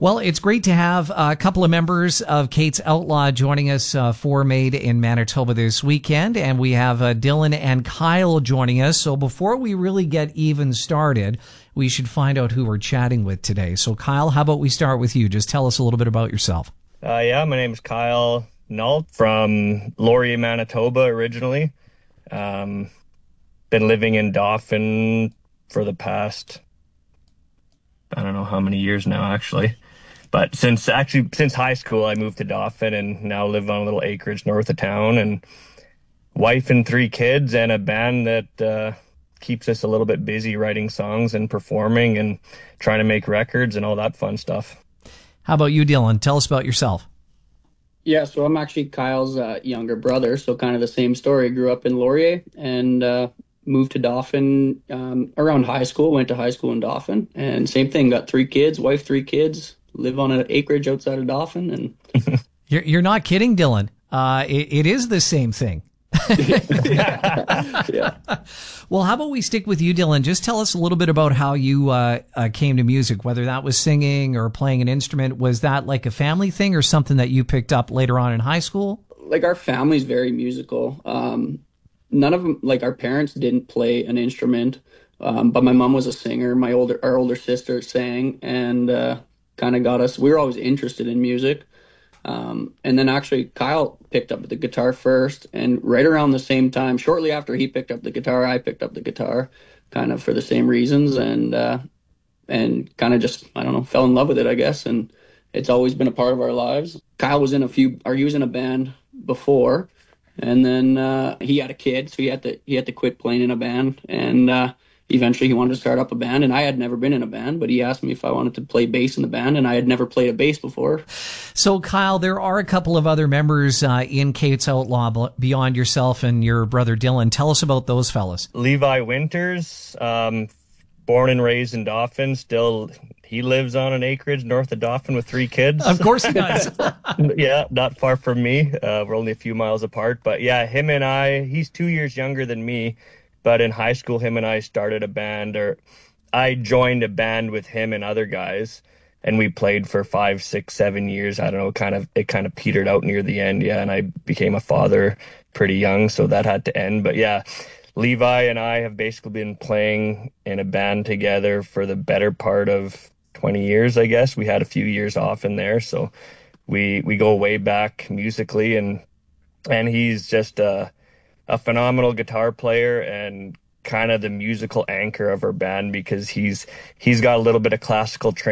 Well, it's great to have a couple of members of Kate's Outlaw joining us for Made in Manitoba this weekend. And we have Dylan and Kyle joining us. So before we really get even started, we should find out who we're chatting with today. So Kyle, how about we start with you? Just tell us a little bit about yourself. My name is Kyle Nault from Laurier, Manitoba originally. Been living in Dauphin for the past, I don't know how many years now, actually. But since high school, I moved to Dauphin and now live on a little acreage north of town, and wife and 3 kids and a band that keeps us a little bit busy writing songs and performing and trying to make records and all that fun stuff. How about you, Dylan? Tell us about yourself. Yeah, so I'm actually Kyle's younger brother, so kind of the same story. Grew up in Laurier and moved to Dauphin around high school, went to high school in Dauphin, and same thing, got 3 kids, wife, 3 kids, live on an acreage outside of Dauphin. And You're not kidding, Dylan. It is the same thing. yeah. Well, how about we stick with you, Dylan? Just tell us a little bit about how you came to music, whether that was singing or playing an instrument. Was that like a family thing or something that you picked up later on in high school? Like, our family's very musical. None of them, like, our parents didn't play an instrument, but my mom was a singer. Our older sister sang and kind of got us. We were always interested in music. And then actually Kyle picked up the guitar first, and right around the same time, shortly after he picked up the guitar, I picked up the guitar, kind of for the same reasons, and kind of just, I don't know, fell in love with it, I guess. And it's always been a part of our lives. Kyle was in he was in a band before, and then he had a kid, so he had to quit playing in a band, and eventually he wanted to start up a band, and I had never been in a band, but he asked me if I wanted to play bass in the band, and I had never played a bass before. So, Kyle, there are a couple of other members in Kate's Outlaw beyond yourself and your brother Dylan. Tell us about those fellas. Levi Winters, born and raised in Dauphin, he lives on an acreage north of Dauphin with 3 kids. Of course he does. Yeah, not far from me. We're only a few miles apart, but yeah, him and he's 2 years younger than me. But in high school, him and I started a band, or I joined a band with him and other guys, and we played for 5, 6, 7 years. I don't know, it kind of petered out near the end, yeah, and I became a father pretty young, so that had to end. But yeah, Levi and I have basically been playing in a band together for the better part of 20 years, I guess. We had a few years off in there, so we go way back musically, and he's just a phenomenal guitar player and kind of the musical anchor of our band, because he's got a little bit of classical training